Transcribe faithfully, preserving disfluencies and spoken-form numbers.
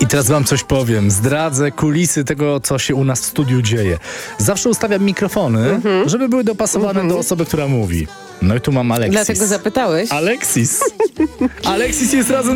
I teraz wam coś powiem. Zdradzę kulisy tego, co się u nas w studiu dzieje. Zawsze ustawiam mikrofony, mm-hmm. żeby były dopasowane mm-hmm. do osoby, która mówi. No i tu mam Aleksis. Dlatego zapytałeś? Aleksis. Aleksis jest razem